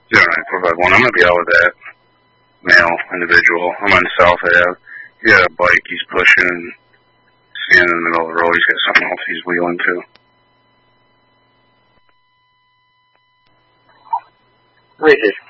0945-1. I'm going to be out with that male individual. I'm on South Ave. He got a bike he's pushing and standing in the middle of the road. He's got something else he's wheeling to. Richard.